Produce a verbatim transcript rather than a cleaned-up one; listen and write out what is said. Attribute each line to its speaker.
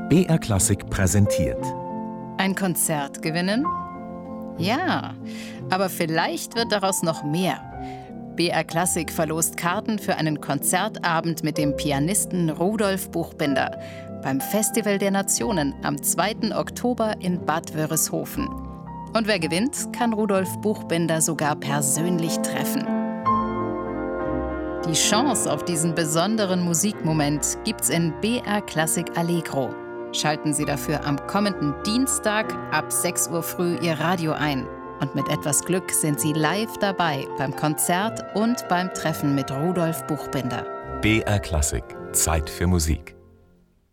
Speaker 1: B R Klassik präsentiert.
Speaker 2: Ein Konzert gewinnen? Ja, aber vielleicht wird daraus noch mehr. B R Klassik verlost Karten für einen Konzertabend mit dem Pianisten Rudolf Buchbinder beim Festival der Nationen am zweiten Oktober in Bad Wörishofen. Und wer gewinnt, kann Rudolf Buchbinder sogar persönlich treffen. Die Chance auf diesen besonderen Musikmoment gibt's in B R Klassik Allegro. Schalten Sie dafür am kommenden Dienstag ab sechs Uhr früh Ihr Radio ein. Und mit etwas Glück sind Sie live dabei beim Konzert und beim Treffen mit Rudolf Buchbinder.
Speaker 1: B R Klassik. Zeit für Musik.